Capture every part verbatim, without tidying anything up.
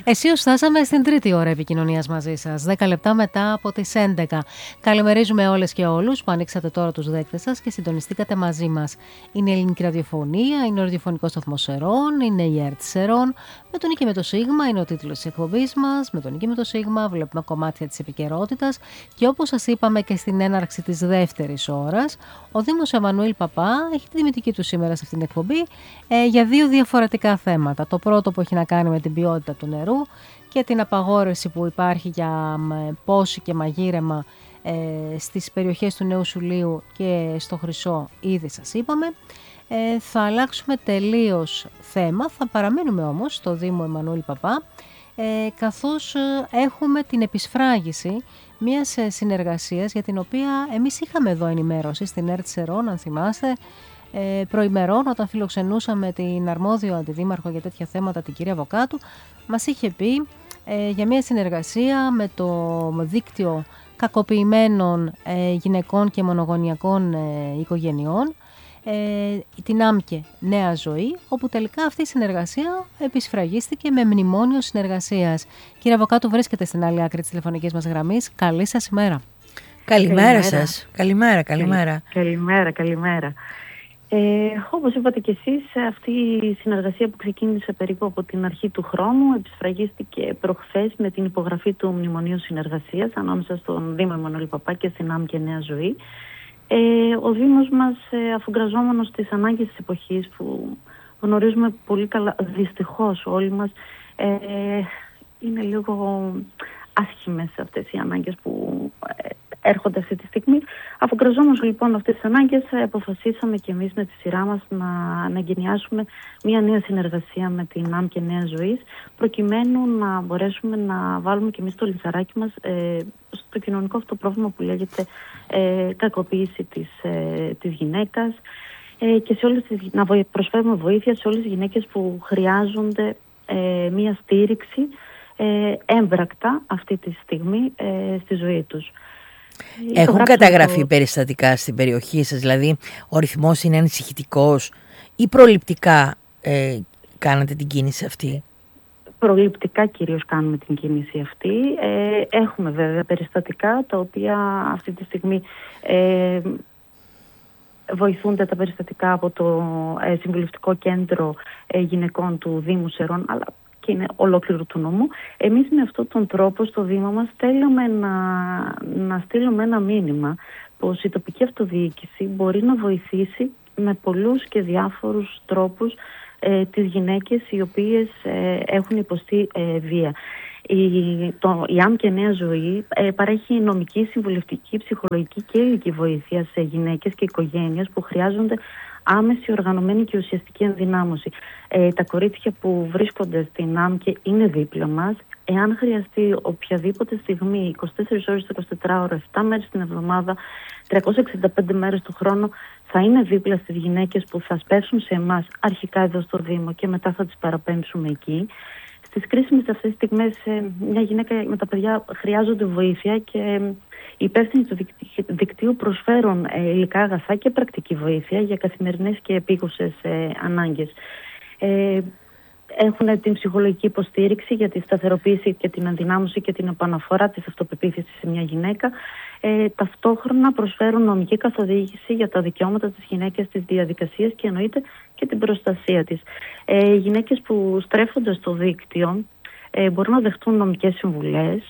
Αισίως φτάσαμε στην τρίτη ώρα επικοινωνίας μαζί σας, δέκα λεπτά μετά από τις έντεκα. Καλημερίζουμε όλες και όλους που ανοίξατε τώρα τους δέκτες σας και συντονιστήκατε μαζί μας. Είναι η Ελληνική Ραδιοφωνία, είναι ο ραδιοφωνικός σταθμός Σερών, είναι η ΕΡΤ Σερών. Με τον Νίκη με το Σίγμα είναι ο τίτλος της εκπομπής μας. Με τον Νίκη με το Σίγμα βλέπουμε κομμάτια της επικαιρότητας και όπως σας είπαμε και στην έναρξη της δεύτερης ώρας, ο Δήμος Εμμανουήλ Παπά έχει τη δημητική του σήμερα σε αυτήν την εκπομπή ε, για δύο διαφορετικά θέματα. Το πρώτο που έχει να κάνει με την ποιότητα του νερού και την απαγόρευση που υπάρχει για πόση και μαγείρεμα ε, στις περιοχές του Νέου Σουλείου και στο Χρυσό, ήδη σας είπαμε. Ε, θα αλλάξουμε τελείως θέμα, θα παραμείνουμε όμως στο Δήμο Εμμανουήλ Παπά, ε, καθώς έχουμε την επισφράγιση μιας συνεργασίας για την οποία εμείς είχαμε εδώ ενημέρωση στην ΕΡΤ Σερών, αν θυμάστε, ε, προημερών, όταν φιλοξενούσαμε την αρμόδιο αντιδήμαρχο για τέτοια θέματα, την κυρία Βοκάτου. Μας είχε πει ε, για μια συνεργασία με το δίκτυο κακοποιημένων ε, γυναικών και μονογονεϊκών ε, οικογενειών, ε, την ΆΜΚΕ Νέα Ζωή, όπου τελικά αυτή η συνεργασία επισφραγίστηκε με μνημόνιο συνεργασίας. Κύριε Βοκάτου, βρίσκεται στην άλλη άκρη της τηλεφωνικής μας γραμμής. Καλή σας ημέρα. Καλημέρα, καλημέρα. σας. Καλημέρα, καλημέρα. Καλημέρα, καλημέρα. Ε, όπως είπατε και εσείς, αυτή η συνεργασία που ξεκίνησε περίπου από την αρχή του χρόνου επισφραγίστηκε προχθές με την υπογραφή του Μνημονίου Συνεργασίας ανάμεσα στον Δήμο Εμμανουήλ Παπά και στην ΆΜΚΕ Νέα Ζωή. Ε, ο Δήμος μας, ε, αφουγκραζόμενος στις ανάγκες της εποχής που γνωρίζουμε πολύ καλά, δυστυχώς όλοι μας, ε, είναι λίγο άσχημες αυτές οι ανάγκες που ε, έρχονται αυτή τη στιγμή. Αφουγκραζόμενος λοιπόν αυτές τις ανάγκες, αποφασίσαμε και εμείς με τη σειρά μας να, να εγκαινιάσουμε μια νέα συνεργασία με την ΆΜΚΕ Νέα Ζωής, προκειμένου να μπορέσουμε να βάλουμε και εμείς το λιθαράκι μας ε, στο κοινωνικό αυτό πρόβλημα που λέγεται ε, κακοποίηση της, ε, της γυναίκας ε, και σε όλες τις, να προσφέρουμε βοήθεια σε όλες τις γυναίκες που χρειάζονται ε, μια στήριξη ε, έμπρακτα αυτή τη στιγμή ε, στη ζωή τους. Έχουν καταγραφεί το... περιστατικά στην περιοχή σας, δηλαδή ο ρυθμός είναι ανησυχητικός ή προληπτικά ε, κάνατε την κίνηση αυτή? Προληπτικά κυρίως κάνουμε την κίνηση αυτή. Ε, έχουμε βέβαια περιστατικά τα οποία αυτή τη στιγμή ε, βοηθούνται τα περιστατικά από το ε, Συμβουλευτικό Κέντρο ε, Γυναικών του Δήμου Σερών, αλλά και είναι ολόκληρο του νόμου. Εμείς με αυτόν τον τρόπο στο Δήμο μας θέλουμε να, να στείλουμε ένα μήνυμα πως η τοπική αυτοδιοίκηση μπορεί να βοηθήσει με πολλούς και διάφορους τρόπους ε, τις γυναίκες οι οποίες ε, έχουν υποστεί ε, βία. Η, το, η ΆΜΚΕ Νέα Ζωή ε, παρέχει νομική, συμβουλευτική, ψυχολογική και ηλική βοήθεια σε γυναίκες και οικογένειες που χρειάζονται άμεση, οργανωμένη και ουσιαστική ενδυνάμωση. Ε, τα κορίτσια που βρίσκονται στην ΆΜΚΕ είναι δίπλα μας. Εάν χρειαστεί οποιαδήποτε στιγμή, είκοσι τέσσερις ώρες, είκοσι τέσσερις ώρες, επτά μέρες την εβδομάδα, τριακόσιες εξήντα πέντε μέρες του χρόνου, θα είναι δίπλα στις γυναίκες που θα σπεύσουν σε εμάς αρχικά εδώ στο Δήμο και μετά θα τις παραπέμψουμε εκεί. Στις κρίσιμες αυτές τις στιγμές, μια γυναίκα με τα παιδιά χρειάζονται βοήθεια και οι υπεύθυνοι του δικτύου προσφέρουν ε, υλικά αγαθά και πρακτική βοήθεια για καθημερινές και επίγουσες ε, ανάγκες. Ε, έχουν την ψυχολογική υποστήριξη για τη σταθεροποίηση και την ενδυνάμωση και την επαναφορά της αυτοπεποίθησης σε μια γυναίκα. Ε, ταυτόχρονα προσφέρουν νομική καθοδήγηση για τα δικαιώματα της γυναίκας, τις διαδικασίες και εννοείται και την προστασία της. Ε, οι γυναίκες που στρέφονται στο δίκτυο ε, μπορούν να δεχτούν νομικές συμβουλές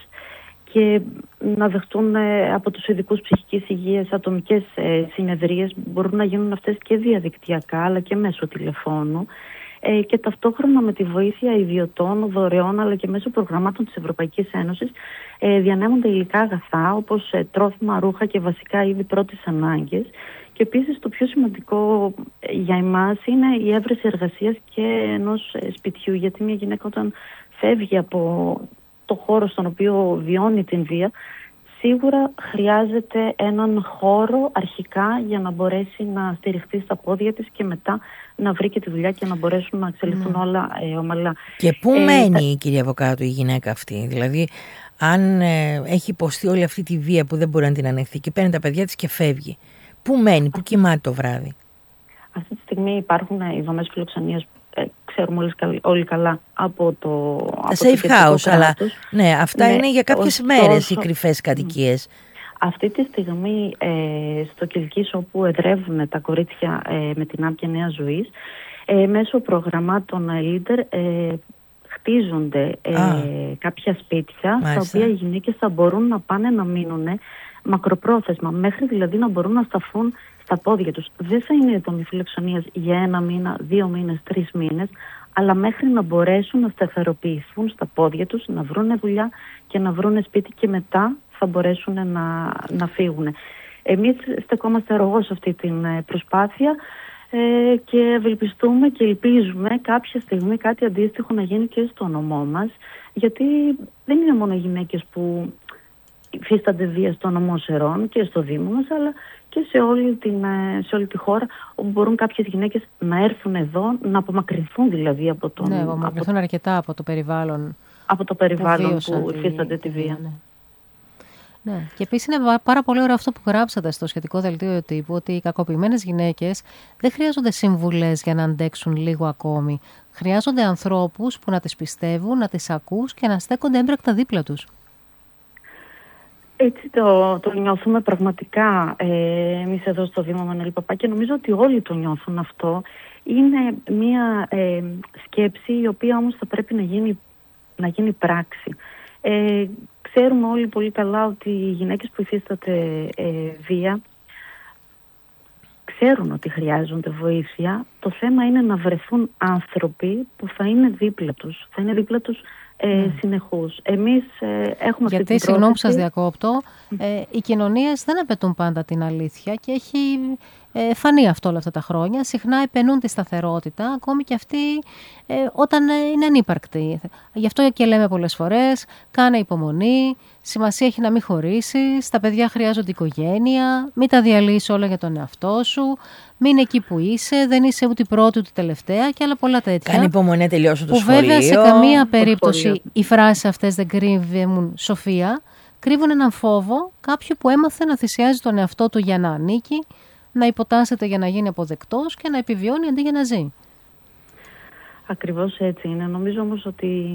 και να δεχτούν ε, από τους ειδικούς ψυχικής υγείας ατομικές ε, συνεδρίες. Μπορούν να γίνουν αυτές και διαδικτυακά αλλά και μέσω τηλεφώνου. Ε, και ταυτόχρονα με τη βοήθεια ιδιωτών, δωρεών αλλά και μέσω προγραμμάτων της Ευρωπαϊκής Ένωσης ε, διανέμονται υλικά αγαθά όπως ε, τρόφιμα, ρούχα και βασικά είδη πρώτης ανάγκης. Και επίσης το πιο σημαντικό ε, για εμάς είναι η έβρεση εργασίας και ενός ε, σπιτιού, γιατί μια γυναίκα όταν φεύγει από το χώρο στον οποίο βιώνει την βία, σίγουρα χρειάζεται έναν χώρο αρχικά για να μπορέσει να στηριχτεί στα πόδια της και μετά να βρει και τη δουλειά και να μπορέσουν να εξελιχθούν mm. όλα ε, ομαλά. Και πού ε, μένει τα... η κυρία Βοκάτου, η γυναίκα αυτή? Δηλαδή, αν ε, έχει υποστεί όλη αυτή τη βία που δεν μπορεί να την ανεχθεί και παίρνει τα παιδιά της και φεύγει, πού μένει, πού κοιμάται το βράδυ? Αυτή τη στιγμή υπάρχουν οι δομές φιλοξενίας ε, ξέρουμε όλοι, όλοι καλά από το... Τα safe house, αλλά ναι, αυτά ναι, είναι για κάποιες ωστόσο, μέρες οι κρυφές κατοικίες. Αυτή τη στιγμή ε, στο Κιλκής, όπου εδρεύουν τα κορίτσια ε, με την άδεια νέας ζωής, ε, μέσω προγραμμάτων Leader ε, χτίζονται ε, κάποια σπίτια, Μάλιστα. στα οποία οι γυναίκες θα μπορούν να πάνε να μείνουν μακροπρόθεσμα, μέχρι δηλαδή να μπορούν να σταθούν στα πόδια τους. Δεν θα είναι δομή φιλοξενίας για ένα μήνα, δύο μήνες, τρεις μήνες, αλλά μέχρι να μπορέσουν να σταθεροποιηθούν στα πόδια τους, να βρουν δουλειά και να βρουν σπίτι, και μετά θα μπορέσουν να, να φύγουν. Εμείς στεκόμαστε αργώς σε αυτή την προσπάθεια ε, και ευελπιστούμε και ελπίζουμε κάποια στιγμή κάτι αντίστοιχο να γίνει και στο νομό μας, γιατί δεν είναι μόνο οι γυναίκες που υφίστανται βία στο νομό Σερών και στο Δήμο μας, αλλά και σε όλη, την, σε όλη τη χώρα, όπου μπορούν κάποιες γυναίκες να έρθουν εδώ, να απομακρυνθούν δηλαδή από τον... Ναι, απομακρυνθούν από... αρκετά από το περιβάλλον. Από το περιβάλλον που, που τη... υφίστανται τη βία. Ναι. Ναι. Και επίσης είναι πάρα πολύ ωραίο αυτό που γράψατε στο σχετικό δελτίο τύπου, ότι οι κακοποιημένες γυναίκες δεν χρειάζονται συμβουλές για να αντέξουν λίγο ακόμη. Χρειάζονται ανθρώπους που να τις πιστεύουν, να τις ακούς και να στέκονται έμπρακτα δίπλα τους. Έτσι το, το νιώθουμε πραγματικά ε, εμείς εδώ στο Δήμο Μανώλη Παπά, και νομίζω ότι όλοι το νιώθουν αυτό. Είναι μια ε, σκέψη η οποία όμως θα πρέπει να γίνει, να γίνει πράξη. Ε, ξέρουμε όλοι πολύ καλά ότι οι γυναίκες που υφίσταται ε, βία ξέρουν ότι χρειάζονται βοήθεια. Το θέμα είναι να βρεθούν άνθρωποι που θα είναι δίπλα τους, θα είναι δίπλα τους Ε, mm. συνεχώς. Εμείς ε, έχουμε αυτή Γιατί, την συγγνώμη που σας διακόπτω, ε, οι κοινωνίες δεν απαιτούν πάντα την αλήθεια και έχει ε, φανεί αυτό όλα αυτά τα χρόνια. Συχνά επενούν τη σταθερότητα, ακόμη και αυτή ε, όταν ε, είναι ανύπαρκτη. Γι' αυτό και λέμε πολλές φορές, κάνε υπομονή, σημασία έχει να μην χωρίσεις, τα παιδιά χρειάζονται οικογένεια, μην τα διαλύσεις όλα για τον εαυτό σου, μην εκεί που είσαι, δεν είσαι ούτε η πρώτη ούτε η τελευταία και άλλα πολλά τέτοια. Κάνε υπομονή, τελειώσω το που σχολείο. Βέβαια σε καμία περίπτωση σχολείο. Οι φράσεις αυτές δεν κρύβουν σοφία, κρύβουν έναν φόβο κάποιου που έμαθε να θυσιάζει τον εαυτό του για να ανήκει, να υποτάσσεται για να γίνει αποδεκτός και να επιβιώνει αντί για να ζει. Ακριβώς έτσι είναι. Νομίζω όμως ότι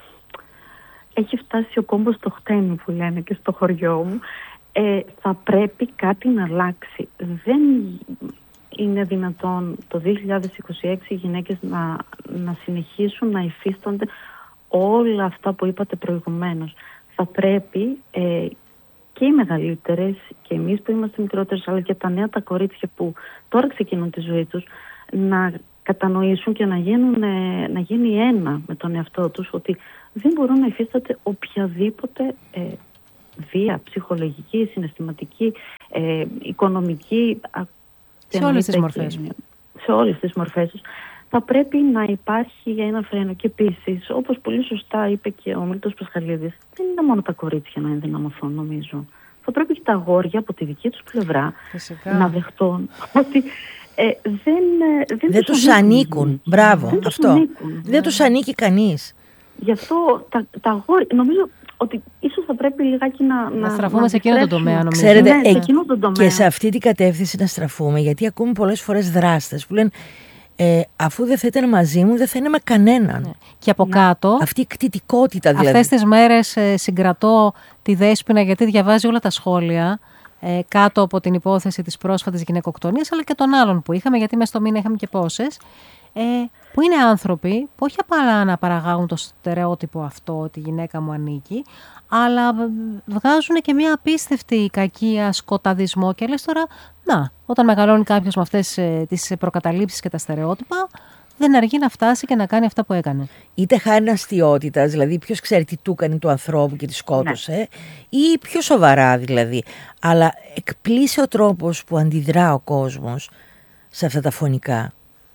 έχει φτάσει ο κόμπος στο χτένι που λένε και στο χωριό μου. Ε, θα πρέπει κάτι να αλλάξει. Δεν είναι δυνατόν το δύο χιλιάδες είκοσι έξι οι γυναίκες να, να συνεχίσουν να υφίστανται όλα αυτά που είπατε προηγουμένως. Θα πρέπει ε, και οι μεγαλύτερες και εμείς που είμαστε μικρότερες, αλλά και τα νέα τα κορίτσια που τώρα ξεκινούν τη ζωή τους, να κατανοήσουν και να, γίνουν, να γίνει ένα με τον εαυτό τους, ότι δεν μπορούν να υφίσταται οποιαδήποτε ε, βία, ψυχολογική, συναισθηματική, ε, οικονομική, σε όλες τις μορφές. Σε όλες τις μορφές. Θα πρέπει να υπάρχει ένα φρένο. Και επίσης, όπως πολύ σωστά είπε και ο Μίλτος Πασχαλίδης, δεν είναι μόνο τα κορίτσια να ενδυναμωθούν, νομίζω. Θα πρέπει και τα αγόρια από τη δική τους πλευρά Φυσικά. να δεχτούν ότι ε, δεν, δεν, δεν τους ανήκουν. ανήκουν. Μπράβο, δεν αυτό. Τους ανήκουν. Δεν τους ανήκει κανείς. Γι' αυτό τα, τα αγόρια, νομίζω ότι ίσως θα πρέπει λιγάκι να... Να στραφούμε να σε εκείνο το τομέα, νομίζω. Ξέρετε, ναι, σε εκείνο το τομέα. Και σε αυτή την κατεύθυνση να στραφούμε, γιατί ακούμε πολλές φορές δράστες που λένε ε, αφού δεν θα ήταν μαζί μου, δεν θα είναι με κανέναν. Ναι. Και από κάτω... Αυτή η κτητικότητα δηλαδή. Αυτές τις μέρες ε, συγκρατώ τη Δέσποινα, γιατί διαβάζει όλα τα σχόλια ε, κάτω από την υπόθεση της πρόσφατης γυναικοκτονίας, αλλά και των άλλων που είχαμε, γιατί μέσα στο μήνα είχαμε και πόσες. Ε, που είναι άνθρωποι που όχι απλά να παραγάγουν το στερεότυπο αυτό ότι η γυναίκα μου ανήκει, αλλά βγάζουν και μια απίστευτη κακία, σκοταδισμό, και λες τώρα, να, όταν μεγαλώνει κάποιος με αυτές ε, τις προκαταλήψεις και τα στερεότυπα, δεν αργεί να φτάσει και να κάνει αυτά που έκανε. Είτε χάρη αστιότητας, δηλαδή ποιος ξέρει τι του έκανε του ανθρώπου και τη σκότωσε, ναι. ή πιο σοβαρά δηλαδή. Αλλά εκπλήσει ο τρόπος που αντιδρά ο κόσμος σε αυτά τα φωνικά.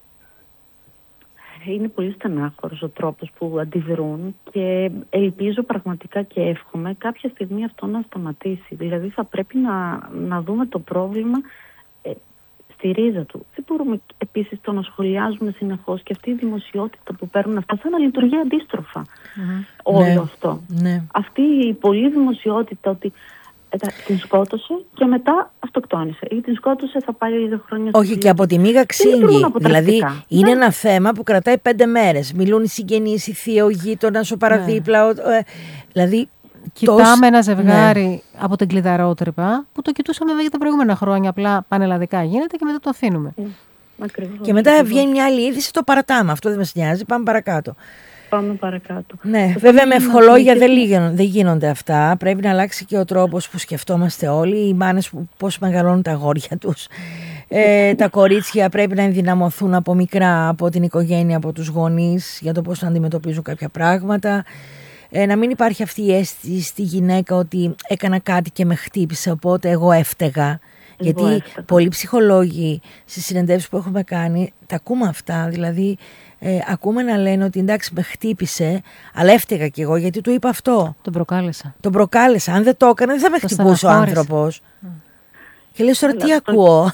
Είναι πολύ στενάχωρος ο τρόπος που αντιδρούν και ελπίζω πραγματικά και εύχομαι κάποια στιγμή αυτό να σταματήσει. Δηλαδή θα πρέπει να, να δούμε το πρόβλημα ε, στη ρίζα του. Δεν μπορούμε επίσης το να σχολιάζουμε συνεχώς και αυτή η δημοσιότητα που παίρνουν αυτά σαν να λειτουργεί αντίστροφα. Mm-hmm. Όλο ναι. αυτό. Ναι. Αυτή η πολλή δημοσιότητα ότι την σκότωσε και μετά αυτοκτόνησε. Ή την σκότωσε, θα πάει δύο χρόνια. Όχι, και από τη μήγα ξύγει. Δηλαδή είναι ένα θέμα που κρατάει πέντε μέρες. Μιλούν οι συγγενείς, η θεία, ο γείτονας, ο παραδίπλα. Ναι. Ο, ε, δηλαδή. Κοιτάμε τόσ... ένα ζευγάρι ναι. από την κλειδαρότρυπα που το κοιτούσαμε βέβαια για τα προηγούμενα χρόνια. Απλά πανελλαδικά γίνεται και μετά το αφήνουμε. Mm. Ακριβώς, και μετά ακριβώς. βγαίνει μια άλλη είδηση, το παρατάμε. Αυτό δεν μας νοιάζει. Πάμε παρακάτω. Πάμε παρακάτω. Ναι, το βέβαια με ευχολόγια δεν, λίγαν, δεν γίνονται αυτά. Πρέπει να αλλάξει και ο τρόπος που σκεφτόμαστε όλοι. Οι μάνες που πώς μεγαλώνουν τα αγόρια τους. Ε, τα κορίτσια πρέπει να ενδυναμωθούν από μικρά, από την οικογένεια, από τους γονείς, για το πώς να αντιμετωπίζουν κάποια πράγματα. Ε, να μην υπάρχει αυτή η αίσθηση στη γυναίκα ότι έκανα κάτι και με χτύπησε, οπότε εγώ έφταιγα. Γιατί έφταγα. Πολλοί ψυχολόγοι στις συνεντεύσεις που έχουμε κάνει τα ακούμε αυτά. Δηλαδή ε, ακούμε να λένε ότι εντάξει με χτύπησε, αλλά έφταιγα κι εγώ γιατί του είπα αυτό. Τον προκάλεσα. Τον προκάλεσα. Αν δεν το έκανα δεν θα με το χτυπούσε ο άνθρωπος. Mm. Και λες τώρα τι ακούω.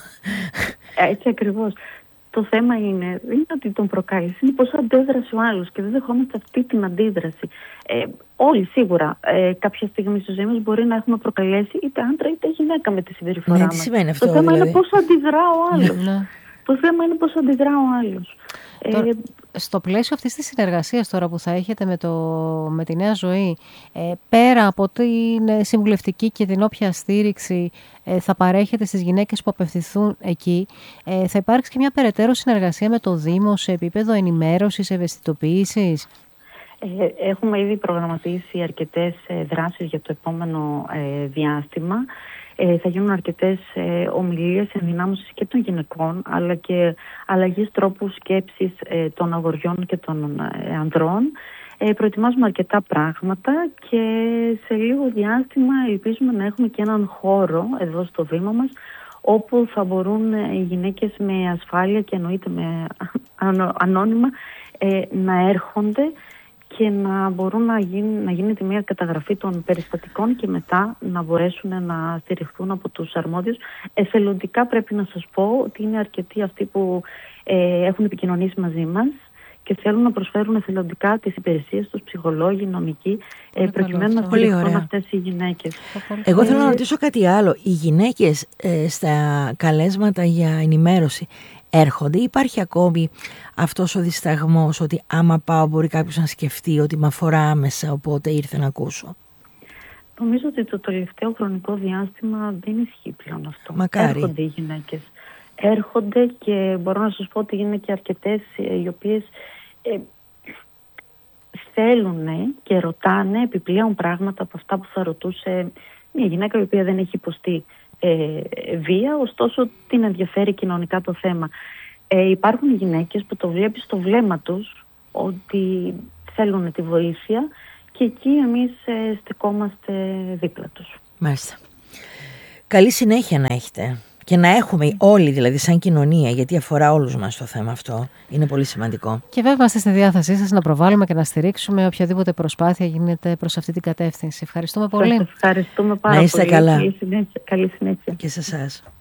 Έτσι ακριβώς. Το θέμα είναι, δεν είναι ότι τον προκάλεσε, είναι πώς αντέδρασε ο άλλος και δεν δεχόμαστε αυτή την αντίδραση. Ε, όλοι σίγουρα ε, κάποια στιγμή στη ζωή μας μπορεί να έχουμε προκαλέσει είτε άντρα είτε γυναίκα με τη συμπεριφορά ναι, μας. Τι σημαίνει αυτό, το θέμα δηλαδή. είναι πώς αντιδρά ο άλλος. Ναι. Το θέμα είναι πώς αντιδρά ο άλλος. Τώρα, ε, στο πλαίσιο αυτής της συνεργασίας τώρα που θα έχετε με, το, με τη Νέα Ζωή, ε, πέρα από την συμβουλευτική και την όποια στήριξη ε, θα παρέχετε στις γυναίκες που απευθυνθούν εκεί, ε, θα υπάρξει και μια περαιτέρω συνεργασία με το Δήμο σε επίπεδο ενημέρωσης, ευαισθητοποίησης. Ε, έχουμε ήδη προγραμματίσει αρκετές ε, δράσεις για το επόμενο ε, διάστημα. Ε, θα γίνουν αρκετές ε, ομιλίες ενδυνάμωσης και των γυναικών, αλλά και αλλαγής τρόπου σκέψης ε, των αγοριών και των ε, ανδρών. Ε, προετοιμάζουμε αρκετά πράγματα και σε λίγο διάστημα ελπίζουμε να έχουμε και έναν χώρο εδώ στο Δήμο μας, όπου θα μπορούν οι γυναίκες με ασφάλεια και εννοείται με ανώνυμα ε, να έρχονται και να μπορούν να, γίνει, να γίνεται μια καταγραφή των περιστατικών και μετά να μπορέσουν να στηριχθούν από τους αρμόδιους. Εθελοντικά πρέπει να σας πω ότι είναι αρκετοί αυτοί που ε, έχουν επικοινωνήσει μαζί μας και θέλουν να προσφέρουν εθελοντικά τις υπηρεσίες τους, ψυχολόγοι, νομικοί, ε, προκειμένου να στηριχθούν αυτές οι γυναίκες. Εγώ θέλω να ρωτήσω κάτι άλλο. Οι γυναίκες ε, στα καλέσματα για ενημέρωση έρχονται ή υπάρχει ακόμη αυτός ο δισταγμός ότι άμα πάω μπορεί κάποιος να σκεφτεί ότι με αφορά άμεσα, οπότε ήρθε να ακούσω? Νομίζω ότι το τελευταίο χρονικό διάστημα δεν ισχύει πλέον αυτό. Μακάρι. Έρχονται οι γυναίκες. Έρχονται και μπορώ να σας πω ότι είναι και αρκετές οι οποίες ε, θέλουν και ρωτάνε επιπλέον πράγματα από αυτά που θα ρωτούσε μια γυναίκα η οποία δεν έχει υποστεί Ε, βία, ωστόσο την ενδιαφέρει κοινωνικά το θέμα. Ε, υπάρχουν γυναίκες που το βλέπει στο βλέμμα τους ότι θέλουν τη βοήθεια και εκεί εμείς ε, στεκόμαστε δίπλα τους. Μάλιστα. Καλή συνέχεια να έχετε και να έχουμε όλοι δηλαδή σαν κοινωνία, γιατί αφορά όλους μας το θέμα αυτό. Είναι πολύ σημαντικό. Και βέβαια είμαστε στη διάθεσή σας να προβάλλουμε και να στηρίξουμε οποιαδήποτε προσπάθεια γίνεται προς αυτή την κατεύθυνση. Ευχαριστούμε πολύ. Σας ευχαριστούμε πάρα να είστε πολύ. Καλά. Καλή συνέχεια. Καλή συνέχεια. Και σε εσάς.